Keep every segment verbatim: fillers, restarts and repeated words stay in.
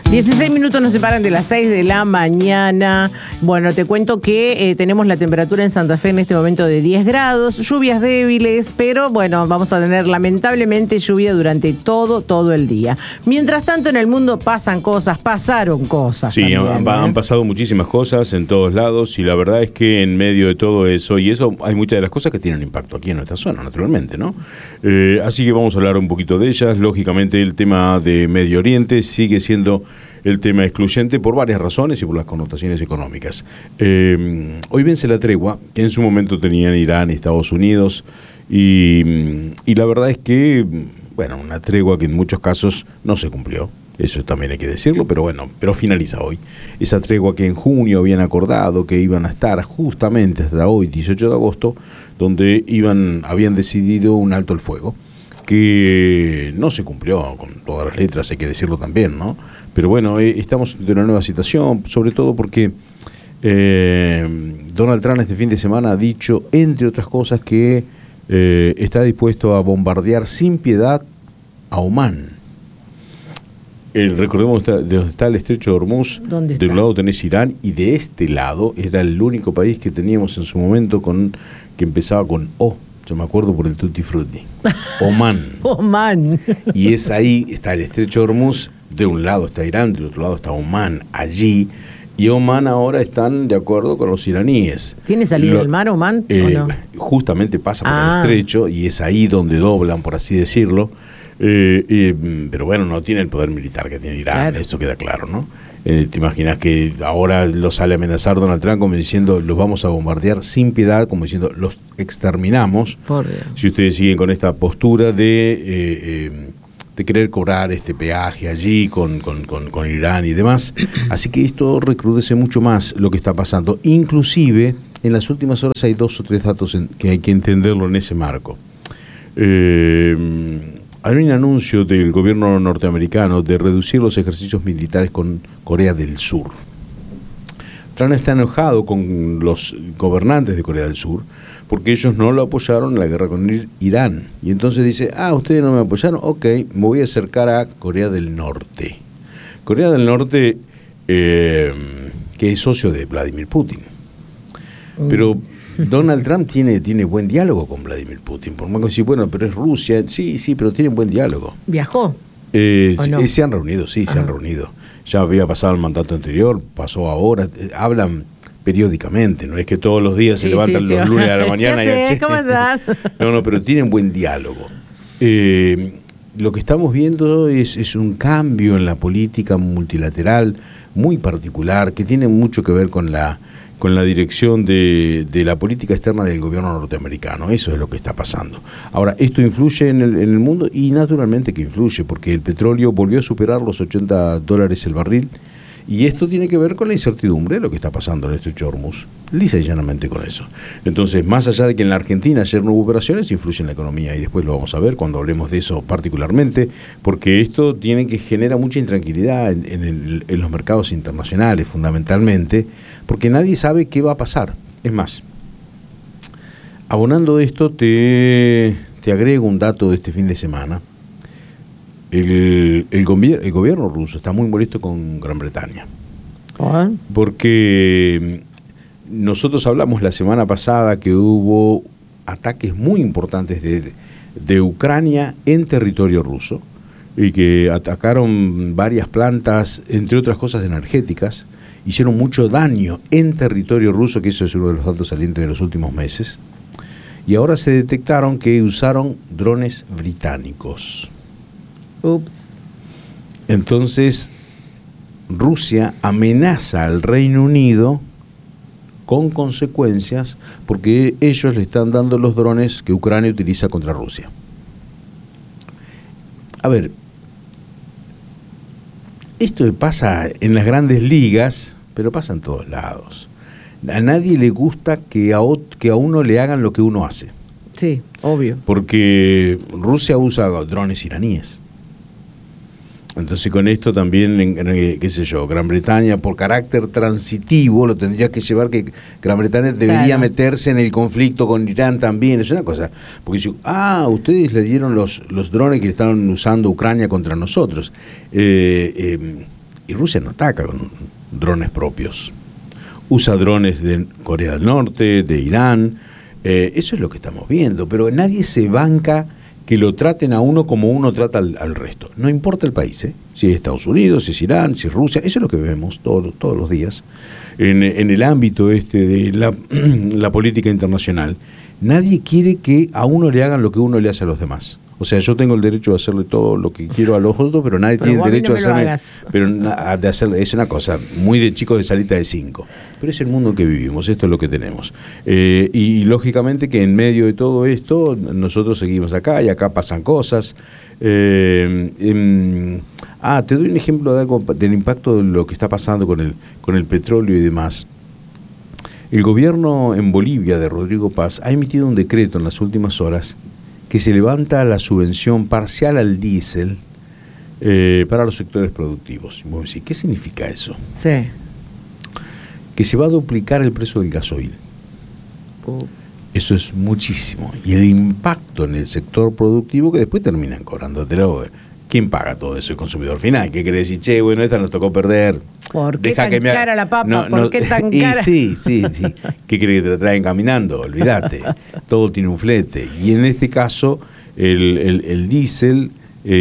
dieciséis minutos nos separan de las seis de la mañana. Bueno, te cuento que eh, tenemos la temperatura en Santa Fe en este momento de diez grados, lluvias débiles, pero bueno, vamos a tener lamentablemente lluvia durante todo, todo el día. Mientras tanto, en el mundo pasan cosas, pasaron cosas. Sí, también, han, ¿eh? han pasado muchísimas cosas en todos lados y la verdad es que en medio de todo eso, y eso hay muchas de las cosas que tienen impacto aquí en nuestra zona, naturalmente, ¿no? Eh, así que vamos a hablar un poquito de ellas. Lógicamente el tema de Medio Oriente sigue siendo el tema excluyente por varias razones y por las connotaciones económicas. Eh, hoy vence la tregua que en su momento tenían Irán y Estados Unidos y, y la verdad es que, bueno, una tregua que en muchos casos no se cumplió. Eso también hay que decirlo, pero bueno, pero finaliza hoy. Esa tregua que en junio habían acordado que iban a estar justamente hasta hoy, dieciocho de agosto, donde iban, habían decidido un alto el fuego, que no se cumplió con todas las letras, hay que decirlo también, ¿no? Pero bueno, eh, estamos en una nueva situación, sobre todo porque eh, Donald Trump este fin de semana ha dicho, entre otras cosas, que eh, está dispuesto a bombardear sin piedad a Omán. Eh, recordemos de donde está el estrecho de Hormuz, de un lado tenés Irán y de este lado era el único país que teníamos en su momento con que empezaba con O. Yo me acuerdo por el Tutti Frutti. Omán. Omán. Y es ahí, está el estrecho de Hormuz, de un lado está Irán, del otro lado está Omán, allí. Y Omán ahora están de acuerdo con los iraníes. ¿Tiene salida Lo, del mar Omán eh, o no? Justamente pasa por ah. el estrecho y es ahí donde doblan, por así decirlo. Eh, eh, pero bueno, no tiene el poder militar que tiene Irán, claro. Eso queda claro, ¿no? Eh, te imaginas que ahora lo sale a amenazar Donald Trump como diciendo los vamos a bombardear sin piedad, como diciendo los exterminamos. Por si ustedes siguen con esta postura de, eh, eh, de querer cobrar este peaje allí con, con, con, con Irán y demás. Así que esto recrudece mucho más lo que está pasando. Inclusive en las últimas horas hay dos o tres datos en, que hay que entenderlo en ese marco. Eh, Hay un anuncio del gobierno norteamericano de reducir los ejercicios militares con Corea del Sur. Trump está enojado con los gobernantes de Corea del Sur porque ellos no lo apoyaron en la guerra con Irán. Y entonces dice, ah, ustedes no me apoyaron, ok, me voy a acercar a Corea del Norte. Corea del Norte, eh, que es socio de Vladimir Putin. Mm. Pero Donald Trump tiene, tiene buen diálogo con Vladimir Putin, por más que sí, bueno, pero es Rusia, sí, sí, pero tienen buen diálogo. ¿Viajó? Eh, ¿O no? eh, se han reunido, sí, Ajá. se han reunido. Ya había pasado el mandato anterior, pasó ahora, eh, hablan periódicamente, no es que todos los días sí, se levantan sí, los sí. lunes a la mañana ¿Qué y haces? ¿Cómo estás? No, no, pero tienen buen diálogo. Eh, lo que estamos viendo es, es un cambio en la política multilateral muy particular, que tiene mucho que ver con la con la dirección de, de la política externa del gobierno norteamericano. Eso es lo que está pasando. Ahora, ¿esto influye en el, en el mundo? Y naturalmente que influye, porque el petróleo volvió a superar los ochenta dólares el barril, y esto tiene que ver con la incertidumbre de lo que está pasando en el estrecho de Hormuz, lisa y llanamente con eso. Entonces, más allá de que en la Argentina ayer no hubo operaciones, influye en la economía, y después lo vamos a ver cuando hablemos de eso particularmente, porque esto tiene que genera mucha intranquilidad en, en, el, en los mercados internacionales, fundamentalmente, porque nadie sabe qué va a pasar. Es más, abonando esto, te, te agrego un dato de este fin de semana. El, el, gobier- el gobierno ruso está muy molesto con Gran Bretaña. ¿Ah? Porque nosotros hablamos la semana pasada que hubo ataques muy importantes de, de Ucrania en territorio ruso y que atacaron varias plantas, entre otras cosas energéticas, hicieron mucho daño en territorio ruso, que eso es uno de los datos salientes de los últimos meses, y ahora se detectaron que usaron drones británicos. Ups. Entonces, Rusia amenaza al Reino Unido con consecuencias porque ellos le están dando los drones que Ucrania utiliza contra Rusia. A ver, esto pasa en las grandes ligas, pero pasa en todos lados. A nadie le gusta que a, ot- que a uno le hagan lo que uno hace. Sí, obvio. Porque Rusia usa drones iraníes. Entonces con esto también, en, qué sé yo, Gran Bretaña por carácter transitivo lo tendría que llevar que Gran Bretaña debería claro. meterse en el conflicto con Irán también, es una cosa, porque si, ah, ustedes le dieron los, los drones que estaban usando Ucrania contra nosotros, eh, eh, Y Rusia no ataca con drones propios. Usa drones de Corea del Norte, de Irán. Eh, eso es lo que estamos viendo. Pero nadie se banca que lo traten a uno como uno trata al, al resto. No importa el país, ¿eh? Si es Estados Unidos, si es Irán, si es Rusia. Eso es lo que vemos todos, todos los días. En, en el ámbito este de la, la política internacional, nadie quiere que a uno le hagan lo que uno le hace a los demás. O sea, yo tengo el derecho de hacerle todo lo que quiero a los otros, pero nadie pero tiene el derecho no de hacerme. Pero de hacerle, es una cosa muy de chicos de salita de cinco. Pero es el mundo que vivimos, esto es lo que tenemos. Eh, y, y lógicamente que en medio de todo esto, nosotros seguimos acá y acá pasan cosas. Eh, eh, ah, te doy un ejemplo de algo del impacto de lo que está pasando con el, con el petróleo y demás. El gobierno en Bolivia de Rodrigo Paz ha emitido un decreto en las últimas horas que se levanta la subvención parcial al diésel eh, para los sectores productivos. Y vos decís, ¿qué significa eso? Sí. Que se va a duplicar el precio del gasoil. Oh. Eso es muchísimo. Y el impacto en el sector productivo que después terminan cobrándotelo. ¿Quién paga todo eso? El consumidor final. ¿Qué quiere decir? Che, bueno, esta nos tocó perder. ¿Por qué Deja tan que me... cara la papa? No, ¿Por no... qué tan cara? Y sí, sí, sí. ¿Qué quiere que te la traen caminando? Olvídate. Todo tiene un flete. Y en este caso, el, el, el diésel,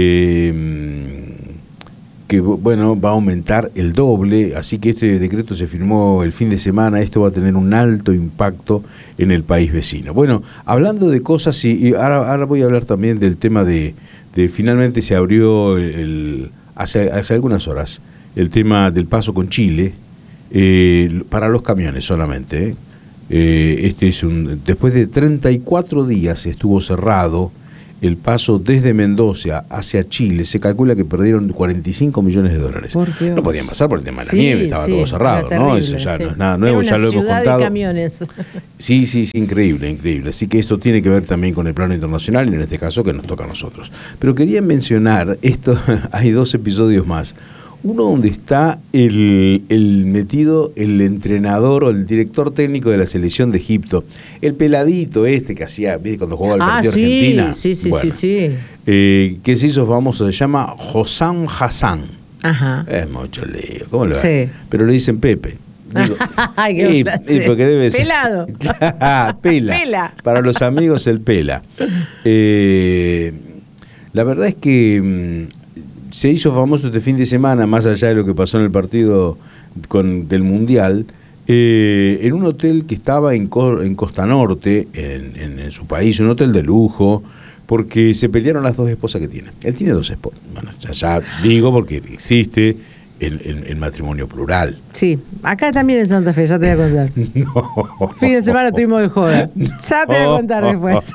eh, que bueno, va a aumentar el doble. Así que este decreto se firmó el fin de semana. Esto va a tener un alto impacto en el país vecino. Bueno, hablando de cosas, y, y ahora, ahora voy a hablar también del tema de... de finalmente se abrió el, hace, hace algunas horas el tema del paso con Chile eh, para los camiones solamente. Eh, este es un después de treinta y cuatro días estuvo cerrado el paso desde Mendoza hacia Chile. Se calcula que perdieron cuarenta y cinco millones de dólares. No podían pasar por el tema de la sí, nieve, estaba sí, todo cerrado, terrible, ¿no? Eso ya sí. no es nada nuevo, ya lo hemos contado. De camiones. Sí, sí, sí, increíble, increíble. Así que esto tiene que ver también con el plano internacional y en este caso que nos toca a nosotros. Pero quería mencionar esto, hay dos episodios más. Uno donde está el, el metido el entrenador o el director técnico de la selección de Egipto, el peladito este que hacía, ¿viste? Cuando jugaba el ah, partido sí, Argentina. Sí, sí, bueno, sí, sí. Eh, que se hizo famoso, se llama Hossam Hassan. Ajá. Es mucho lío, ¿cómo lo sí. ves? Pero le dicen Pepe. Digo, Ay, qué y, y porque debe ser. Pelado. Pela. Pela. Para los amigos, el Pela. Eh, la verdad es que mmm, se hizo famoso este fin de semana, más allá de lo que pasó en el partido con, del Mundial, eh, en un hotel que estaba en, Co- en Costa Norte, en, en, en su país, un hotel de lujo, porque se pelearon las dos esposas que tiene. Él tiene dos esposas. Bueno, ya, ya digo porque existe el, el, el matrimonio plural. Sí, acá también en Santa Fe, ya te voy a contar. No. Fin de semana tuvimos de joda. Ya te voy a contar después.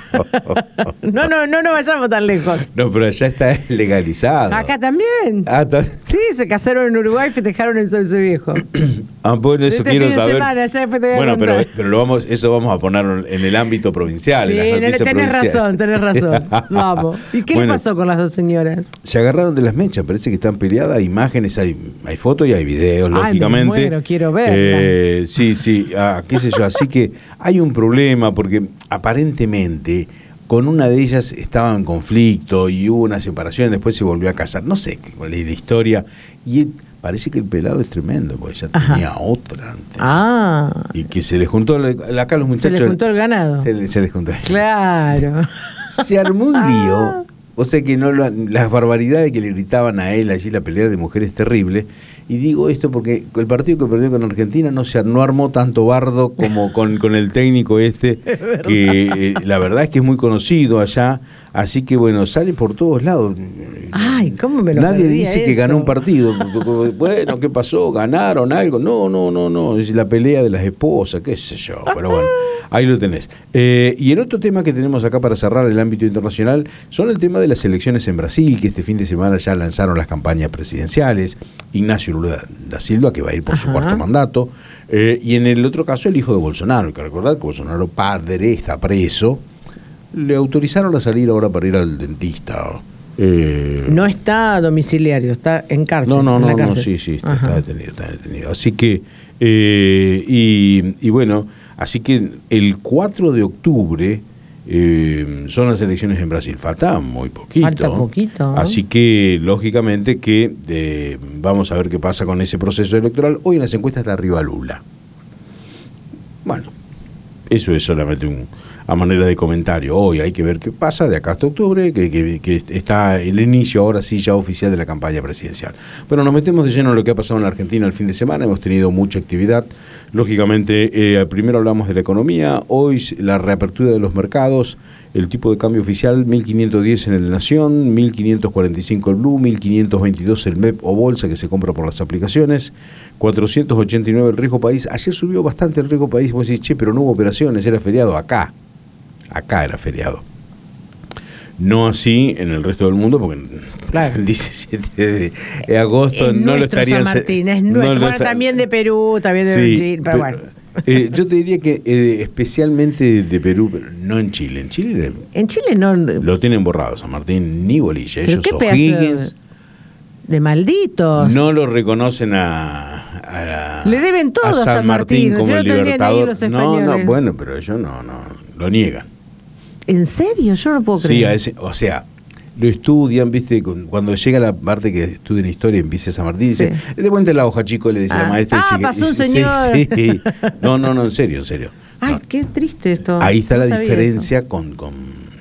No, no, no nos vayamos tan lejos. No, pero allá está legalizado. Acá también. Ah, ta- sí, se casaron en Uruguay y festejaron en Sauce Viejo. Ah, bueno, eso este quiero fin de saber. Semana, ya después te voy a bueno, contar. pero, pero lo vamos, eso vamos a ponerlo en el ámbito provincial. Sí, en las no, tenés razón, tenés razón. Vamos. ¿Y qué bueno, le pasó con las dos señoras? Se agarraron de las mechas, parece que están peleadas, hay imágenes, hay, hay fotos y hay videos, Ay, lógicamente. Me muero, quiero verlas. Eh, sí, sí, ah, qué sé yo, así que hay un problema porque aparentemente con una de ellas estaba en conflicto y hubo una separación, después se volvió a casar, no sé cuál es la historia, y parece que el pelado es tremendo, porque ya Ajá. tenía otra antes. Ah. Y que se le juntó, acá los muchachos... Se le juntó el ganado. Se le, se le juntó. Claro. Se armó un lío, o sea que no lo, las barbaridades que le gritaban a él allí, la pelea de mujeres terrible. Y digo esto porque el partido que perdió con Argentina no se no armó tanto bardo como con, con el técnico este, que eh, la verdad es que es muy conocido allá, así que bueno, sale por todos lados. Ay, ¿cómo me lo Nadie perdí dice eso? Que ganó un partido. Bueno, ¿qué pasó? ¿Ganaron algo? No, no, no, no, es la pelea de las esposas, qué sé yo, pero bueno, ahí lo tenés. Eh, y el otro tema que tenemos acá para cerrar el ámbito internacional son el tema de las elecciones en Brasil, que este fin de semana ya lanzaron las campañas presidenciales. Ignacio Lula da Silva, que va a ir por Ajá. su cuarto mandato, eh, y en el otro caso el hijo de Bolsonaro. Hay que recordar que Bolsonaro padre está preso, le autorizaron a salir ahora para ir al dentista. Eh, no está domiciliario, está en cárcel. No, no, en no, la cárcel. no, sí, sí, está, está detenido, está detenido. Así que, eh, y, y bueno, así que el cuatro de octubre Eh, son las elecciones en Brasil, falta muy poquito. Falta poquito. Así que, lógicamente, que eh, vamos a ver qué pasa con ese proceso electoral. Hoy en las encuestas está arriba Lula. Bueno, eso es solamente un, a manera de comentario. Hoy hay que ver qué pasa de acá hasta octubre, que, que, que está el inicio ahora sí ya oficial de la campaña presidencial. Bueno, nos metemos de lleno en lo que ha pasado en la Argentina el fin de semana. Hemos tenido mucha actividad. Lógicamente, eh, primero hablamos de la economía. Hoy la reapertura de los mercados. El tipo de cambio oficial mil quinientos diez en el Nación, mil quinientos cuarenta y cinco el Blue, mil quinientos veintidós el M E P o Bolsa que se compra por las aplicaciones, cuatrocientos ochenta y nueve el Riesgo País. Ayer subió bastante el Riesgo País, vos decís, che, pero no hubo operaciones, era feriado acá. Acá era feriado. No así en el resto del mundo, porque claro, el diecisiete de agosto es no lo estarían... San Martín, es nuestro. No bueno, está... también de Perú, también de sí, Chile, pero, pero bueno. Eh, yo te diría que eh, especialmente de Perú, pero no en Chile. En Chile, en Chile no. Lo tienen borrado, San Martín, ni bolilla. ¿Pero ellos qué O'Higgins de malditos? No lo reconocen a, a la, le deben todo a San, a San Martín, Martín como el libertador. Los no, no, bueno, pero ellos no, no, lo niegan. ¿En serio? Yo no puedo creer. Sí, a ese, o sea, lo estudian, viste, cuando llega la parte que estudian historia, empieza San Martín, dice, sí. De vuelta la hoja, chico, le dice ah. la maestra. Ah, y pasó un sí, señor. Sí, sí. No, no, no, en serio, en serio. Ay, no. Qué triste esto. Ahí está no la diferencia eso. con, con,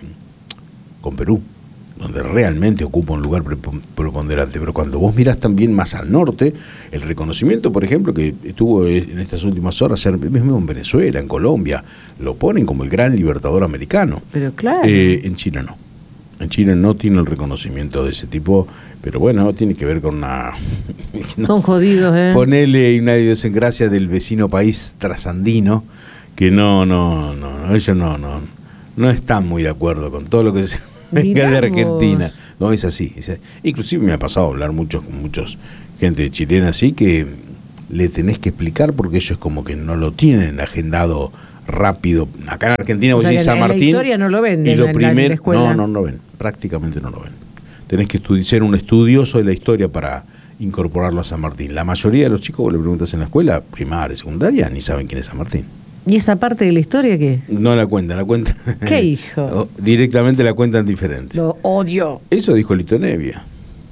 con Perú, donde realmente ocupa un lugar preponderante. Pero cuando vos mirás también más al norte, el reconocimiento, por ejemplo, que estuvo en estas últimas horas, mismo en Venezuela, en Colombia, lo ponen como el gran libertador americano. Pero claro. Eh, en Chile no. En Chile no tiene el reconocimiento de ese tipo, pero bueno, tiene que ver con una... No Son sé, jodidos, ¿eh? Ponerle una idiosincrasia del vecino país trasandino, que no, no, no, ellos no, no, no están muy de acuerdo con todo lo que se venga de Argentina. Vos. No, es así, es así. Inclusive me ha pasado a hablar mucho con muchos gente chilena así, que le tenés que explicar porque ellos como que no lo tienen agendado rápido. Acá en Argentina vos decís San Martín. La historia no lo ven. Y lo en primero, la escuela. no, no, no lo ven. Prácticamente no lo ven. Tenés que estudi- ser un estudioso de la historia para incorporarlo a San Martín. La mayoría de los chicos, vos le preguntas en la escuela, primaria, secundaria, ni saben quién es San Martín. ¿Y esa parte de la historia qué? No la cuentan, la cuentan. ¿Qué hijo? Directamente la cuentan diferente. Lo odio. Eso dijo Lito Nevia.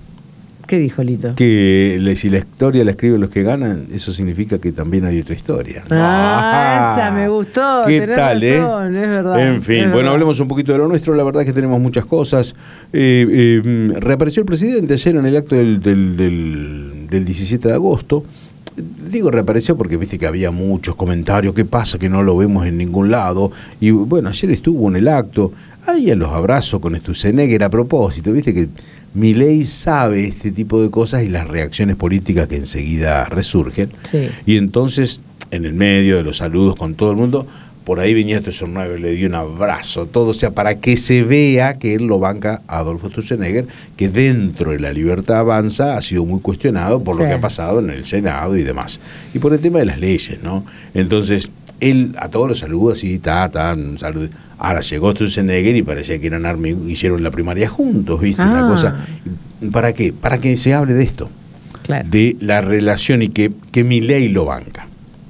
¿Qué dijo Lito? Que le, si la historia la escriben los que ganan, eso significa que también hay otra historia. Ah, ah esa me gustó. ¿Qué tal, razón, eh? Es verdad. En fin, es bueno, verdad. hablemos un poquito de lo nuestro. La verdad es que tenemos muchas cosas. Eh, eh, reapareció el presidente ayer en el acto del, del, del, del diecisiete de agosto. Digo reapareció porque viste que había muchos comentarios. ¿Qué pasa que no lo vemos en ningún lado? Y bueno, ayer estuvo en el acto. Ahí a los abrazos con Sturzenegger a propósito. Viste que Milei sabe este tipo de cosas y las reacciones políticas que enseguida resurgen. Sí. Y entonces, en el medio de los saludos con todo el mundo, por ahí venía Sturzenegger, le dio un abrazo, todo, o sea, para que se vea que él lo banca a Adolfo Sturzenegger, que dentro de la Libertad Avanza ha sido muy cuestionado por sí. lo que ha pasado en el Senado y demás. Y por el tema de las leyes, ¿no? Entonces, él a todos los saluda así, ta, ta, salud. Ahora llegó Sturzenegger y parecía que eran arme, hicieron la primaria juntos, ¿viste? Ah. Una cosa. ¿Para qué? Para que se hable de esto. Claro. De la relación y que, que Milei lo banca.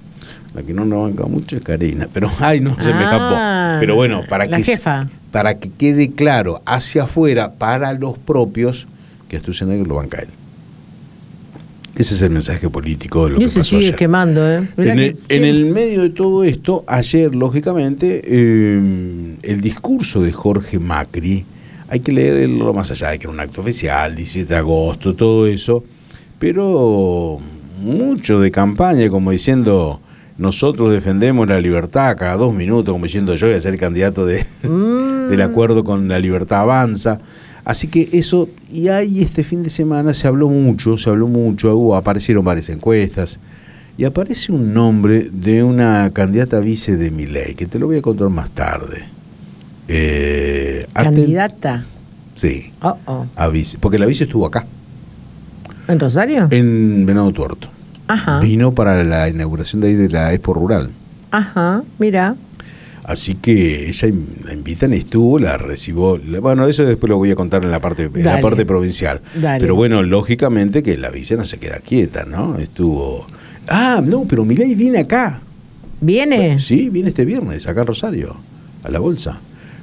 La que no lo banca mucho es Karina, pero ay, no, se ah, me escapó. Pero bueno, para la que, jefa. para que quede claro hacia afuera, para los propios, que Sturzenegger lo banca él. Ese es el mensaje político de lo y que se pasó sigue ayer. quemando, ¿eh? En el, que, en sí. el medio de todo esto, ayer, lógicamente, eh, el discurso de Jorge Macri, hay que leerlo más allá de que era un acto oficial, diecisiete de agosto, todo eso, pero mucho de campaña, como diciendo, nosotros defendemos la libertad cada dos minutos, como diciendo, yo voy a ser candidato de, mm. del acuerdo con la Libertad Avanza. Así que eso, y ahí este fin de semana se habló mucho, se habló mucho, hubo, aparecieron varias encuestas, y aparece un nombre de una candidata vice de Milei, que te lo voy a contar más tarde. Eh, ¿Candidata? Sí, oh, oh. a vice, porque la vice estuvo acá. ¿En Rosario? En Venado Tuerto. Ajá. Vino para la inauguración de ahí de la Expo Rural. Ajá, mira. Así que ella la invitan, estuvo, la recibió. Bueno, eso después lo voy a contar en la parte, en la parte provincial. Dale. Pero bueno, lógicamente que la vice no se queda quieta, ¿no? Estuvo. Ah, no, pero Milei viene acá. ¿Viene? Sí, viene este viernes, acá en Rosario, a la bolsa.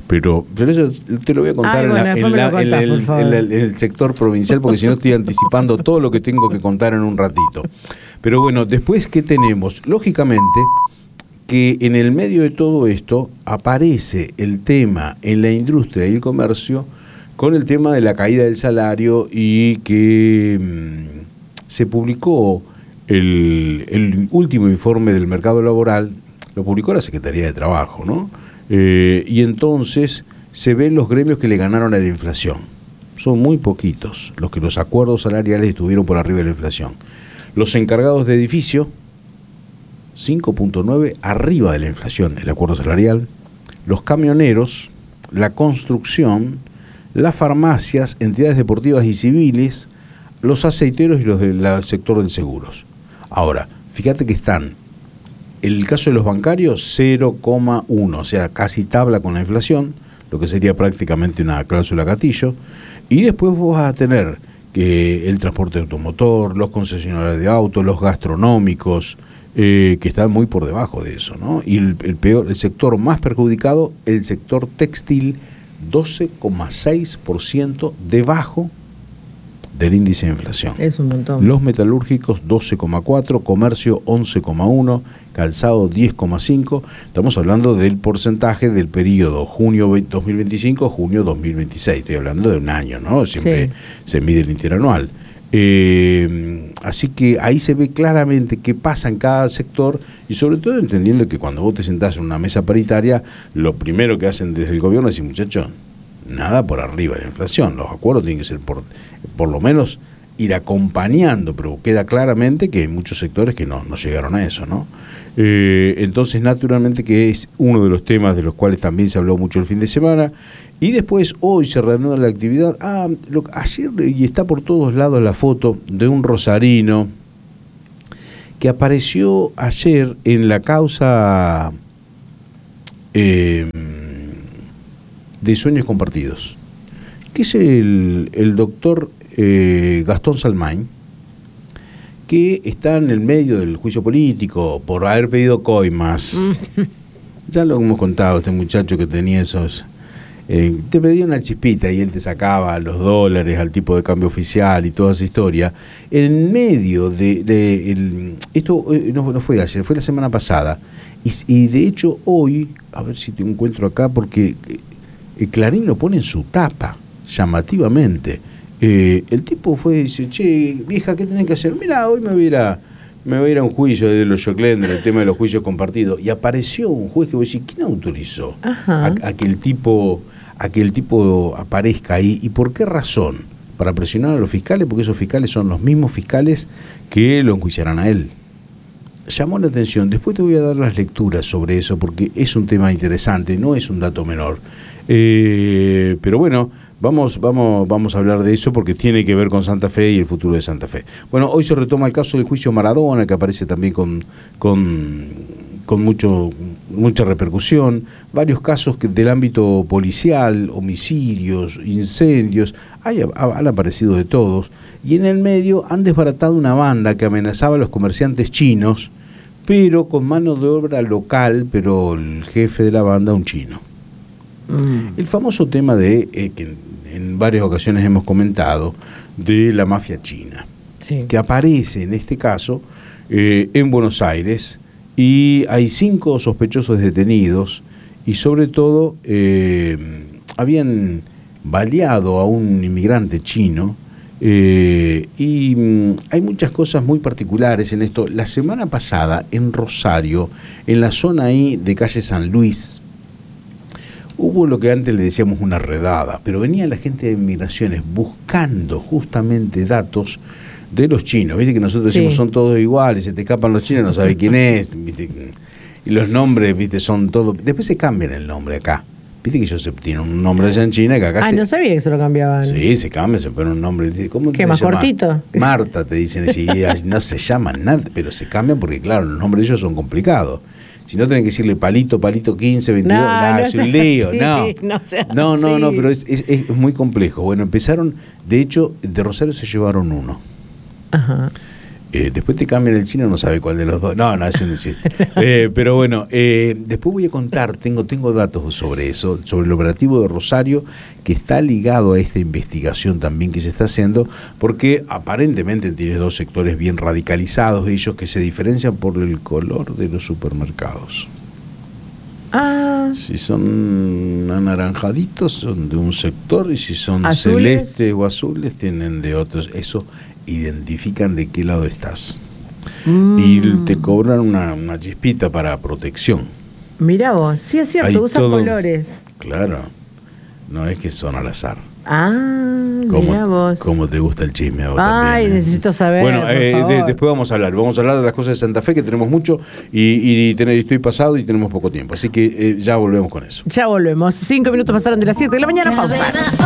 Pero, pero eso te lo voy a contar. Ay, bueno, en, la, en, la, contás, en, el, en, el, en el sector provincial, porque si no estoy anticipando todo lo que tengo que contar en un ratito. Pero bueno, después, ¿qué tenemos? Lógicamente, que en el medio de todo esto aparece el tema en la industria y el comercio con el tema de la caída del salario y que mmm, se publicó el, el último informe del mercado laboral, lo publicó la Secretaría de Trabajo, ¿no? Eh, y entonces se ven los gremios que le ganaron a la inflación. Son muy poquitos los que los acuerdos salariales estuvieron por arriba de la inflación. Los encargados de edificio, cinco punto nueve arriba de la inflación, el acuerdo salarial. Los camioneros, la construcción, las farmacias, entidades deportivas y civiles, los aceiteros y los del sector de seguros. Ahora, fíjate que están, en el caso de los bancarios, cero coma uno, o sea, casi tabla con la inflación, lo que sería prácticamente una cláusula gatillo. Y después vos vas a tener que el transporte automotor, los concesionarios de autos, los gastronómicos, eh, que están muy por debajo de eso, ¿no? Y el, el peor, el sector más perjudicado, el sector textil, doce coma seis por ciento debajo del índice de inflación. Es un montón. Los metalúrgicos doce coma cuatro, comercio once coma uno, calzado diez coma cinco. Estamos hablando del porcentaje del periodo junio dos mil veinticinco, junio dos mil veintiséis. Estoy hablando de un año, ¿no? Siempre sí se mide el interanual. Eh, así que ahí se ve claramente qué pasa en cada sector y sobre todo entendiendo que cuando vos te sentás en una mesa paritaria, lo primero que hacen desde el gobierno es decir, muchachos, nada por arriba de la inflación, los acuerdos tienen que ser por, por lo menos ir acompañando, pero queda claramente que hay muchos sectores que no, no llegaron a eso, ¿no? Eh, entonces, naturalmente que es uno de los temas de los cuales también se habló mucho el fin de semana, y después hoy se reanuda la actividad. Ah, lo, ayer, y está por todos lados la foto de un rosarino que apareció ayer en la causa eh, de Sueños Compartidos, que es el, el doctor eh, Gastón Salmain, que está en el medio del juicio político por haber pedido coimas. Ya lo hemos contado, este muchacho que tenía esos... Eh, te pedía una chispita y él te sacaba los dólares al tipo de cambio oficial y toda esa historia. En medio de... de el, esto eh, no, no fue ayer, fue la semana pasada. Y, y de hecho hoy, a ver si te encuentro acá, porque eh, Clarín lo pone en su tapa, llamativamente. Eh, el tipo fue y dice, che, vieja, ¿qué tenés que hacer? Mirá, hoy me voy a ir a, me voy a, ir a un juicio de los Joclender, el tema de los juicios compartidos. Y apareció un juez que vos decís, ¿quién autorizó a, a que el tipo a que el tipo aparezca ahí? ¿Y por qué razón? Para presionar a los fiscales, porque esos fiscales son los mismos fiscales que lo enjuiciarán a él. Llamó la atención. Después te voy a dar las lecturas sobre eso, porque es un tema interesante, no es un dato menor. Eh, pero bueno, Vamos, vamos, vamos a hablar de eso porque tiene que ver con Santa Fe y el futuro de Santa Fe. Bueno, hoy se retoma el caso del juicio Maradona, que aparece también con, con, con mucho, mucha repercusión. Varios casos que, del ámbito policial, homicidios, incendios, hay, han aparecido de todos. Y en el medio han desbaratado una banda que amenazaba a los comerciantes chinos, pero con mano de obra local, pero el jefe de la banda un chino. Mm. El famoso tema de eh, que en, en varias ocasiones hemos comentado de la mafia china, sí, que aparece en este caso eh, en Buenos Aires y hay cinco sospechosos detenidos y sobre todo eh, habían baleado a un inmigrante chino eh, y mm, hay muchas cosas muy particulares en esto. La semana pasada en Rosario, en la zona ahí de calle San Luis, hubo lo que antes le decíamos una redada, pero venía la gente de migraciones buscando justamente datos de los chinos. Viste que nosotros decimos sí, son todos iguales, se te escapan los chinos, no sabes quién es, ¿viste? Y los nombres, viste, son todos... Después se cambian el nombre acá. Viste que ellos tienen un nombre allá en China que acá Ah, se... no sabía que se lo cambiaban. Sí, se cambia, se pone un nombre... ¿Cómo ¿Qué, más llama? Cortito? Marta, te dicen, sí, no se llaman nada, pero se cambian porque, claro, los nombres de ellos son complicados. Si no, tienen que decirle palito, palito quince, veintidós, no, nah, no es un lío, así, no. No, no, no, no, pero es, es, es muy complejo. Bueno, empezaron, de hecho, de Rosario se llevaron uno. Ajá. Eh, después te cambian el chino, no sabe cuál de los dos. No, no, es un chiste. Eh, pero bueno, eh, después voy a contar, tengo, tengo datos sobre eso, sobre el operativo de Rosario, que está ligado a esta investigación también que se está haciendo, porque aparentemente tiene dos sectores bien radicalizados, ellos que se diferencian por el color de los supermercados. Ah. Si son anaranjaditos, son de un sector, y si son ¿Azules? celestes o azules, tienen de otros. Eso identifican de qué lado estás. Mm. Y te cobran una, una chispita para protección. Mirá vos, sí es cierto, Hay usan todo, colores. Claro, no es que son al azar. Ah, mirá vos. ¿Cómo te gusta el chisme a vos? Ay, también, eh? necesito saber. Bueno, por eh, favor. De, después vamos a hablar. Vamos a hablar de las cosas de Santa Fe, que tenemos mucho, y, y ten, estoy pasado y tenemos poco tiempo. Así que eh, ya volvemos con eso. Ya volvemos. Cinco minutos pasaron de las siete de la mañana. Pausa.